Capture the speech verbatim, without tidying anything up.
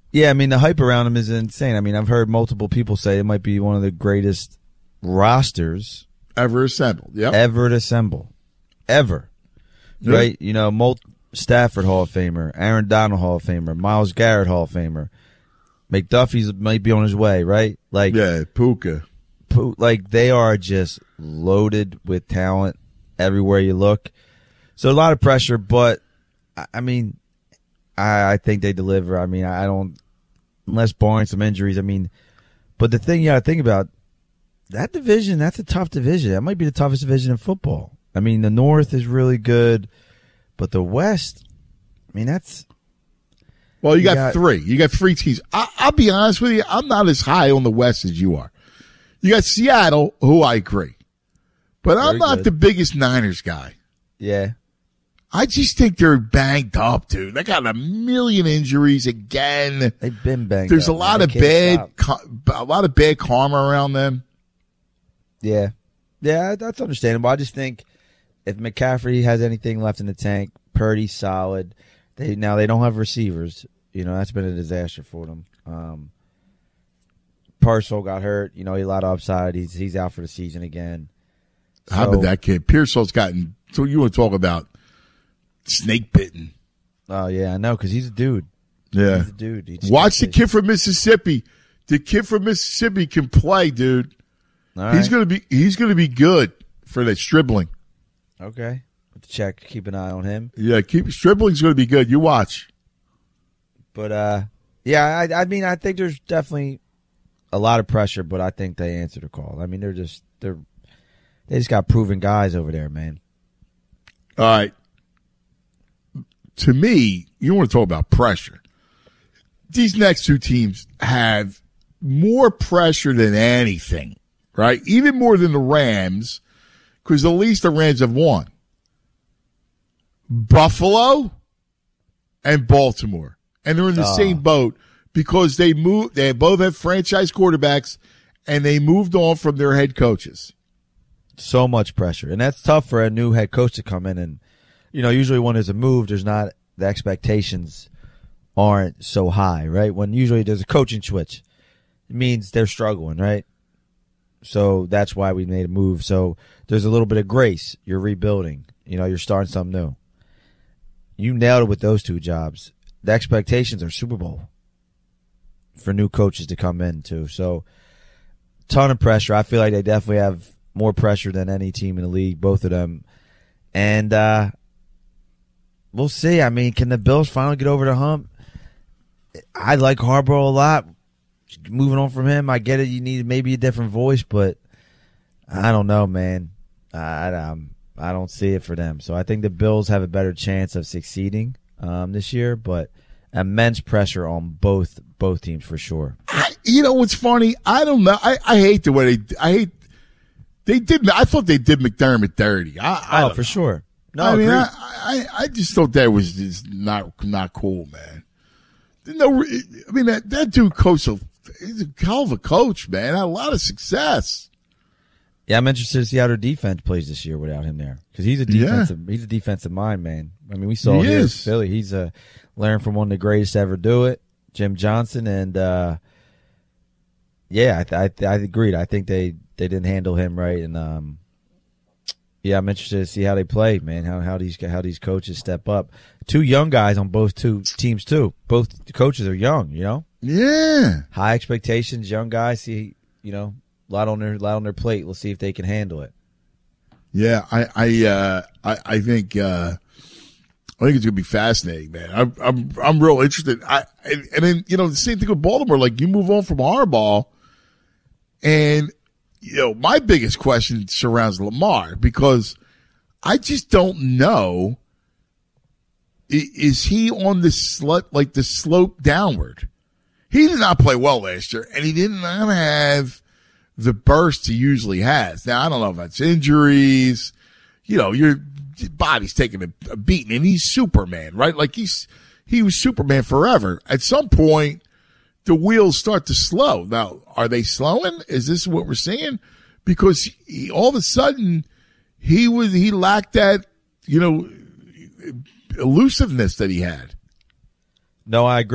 Yeah, I mean, the hype around him is insane. I mean, I've heard multiple people say it might be one of the greatest rosters ever assembled. Yep. Ever to assemble. Ever. Yep. Right? You know, Molt Stafford Hall of Famer, Aaron Donald Hall of Famer, Myles Garrett Hall of Famer. McDuffie's might be on his way, right? Like Yeah, Puka. Pu- like they are just loaded with talent everywhere you look. So a lot of pressure, but I, I mean, I, I think they deliver. I mean, I don't, unless barring some injuries. I mean, but the thing you got to think about, that division, that's a tough division. That might be the toughest division in football. I mean, the North is really good, but the West, I mean, that's. Well, you, you got, got three. You got three teams. I, I'll be honest with you. I'm not as high on the West as you are. You got Seattle, who I agree. But I'm Very not good. the biggest Niners guy. Yeah. I just think they're banged up, dude. They got a million injuries again. They've been banged There's up. a lot man. of bad, a lot of bad karma around them. Yeah. Yeah, that's understandable. I just think if McCaffrey has anything left in the tank, Purdy's solid. They now they don't have receivers. You know, that's been a disaster for them. Um, Purcell got hurt. You know, he had a lot of upside. He's he's out for the season again. So, How about that kid? Pearsall's gotten. So you want to talk about snake bitten? Oh yeah, I know because he's a dude. Yeah, he's a dude. He Watch the kid from Mississippi. The kid from Mississippi can play, dude. All right. He's gonna be he's gonna be good for that Stribling. Okay, check. Keep an eye on him. Yeah, keep Stribling's gonna be good. You watch. But uh, yeah, I, I mean, I think there's definitely a lot of pressure, but I think they answer the call. I mean, they're just they're they just got proven guys over there, man. All right. To me, you want to talk about pressure. These next two teams have more pressure than anything, right? Even more than the Rams, because at least the Rams have won. Buffalo and Baltimore. And they're in the Oh. same boat because they moved, they both have franchise quarterbacks and they moved on from their head coaches. So much pressure, and that's tough for a new head coach to come in. And you know, usually when there's a move, there's not the expectations aren't so high, right? When usually there's a coaching switch, it means they're struggling, right? So that's why we made a move. So there's a little bit of grace. You're rebuilding. You know, you're starting something new. You nailed it with those two jobs. The expectations are Super Bowl for new coaches to come in too. So ton of pressure. I feel like they definitely have more pressure than any team in the league, both of them. And uh, we'll see. I mean, can the Bills finally get over the hump? I like Harbaugh a lot. Moving on from him, I get it. You need maybe a different voice, but I don't know, man. I, um, I don't see it for them. So I think the Bills have a better chance of succeeding um, this year, but immense pressure on both both teams for sure. I, you know what's funny? I don't know. I, I hate the way they. I hate. They did. I thought they did McDermott dirty. I, I Oh, for sure. No, I mean, agreed. I, I, I just thought that was just not not cool, man. No, I mean that that dude coached a, he's a hell of a coach, man. Had a lot of success. Yeah, I'm interested to see how their defense plays this year without him there, because he's a defensive he's a defensive mind, man. I mean, we saw He here in is. Philly. He's a learned from one of the greatest to ever do it, Jim Johnson, and uh, yeah, I, I I agreed. I think they, they didn't handle him right, and um, yeah, I'm interested to see how they play, man. How how these how these coaches step up. Two young guys on both two teams too. Both the coaches are young, you know. Yeah. High expectations, young guys. See, you know, a lot on their lot on their plate. We'll see if they can handle it. Yeah, I I uh, I, I think uh, I think it's gonna be fascinating, man. I'm I'm I'm real interested. I and, and then you know the same thing with Baltimore. Like you move on from Harbaugh, and you know my biggest question surrounds Lamar because I just don't know. i- Is he on the slut like the slope downward? He did not play well last year, and he did not have the burst he usually has. Now, I don't know if that's injuries. You know, your body's taking a, a beating, and he's Superman, right? Like he's he was Superman forever. At some point, the wheels start to slow. Now, are they slowing? Is this what we're seeing? Because he, all of a sudden, he was he lacked that, you know, elusiveness that he had. No, I agree.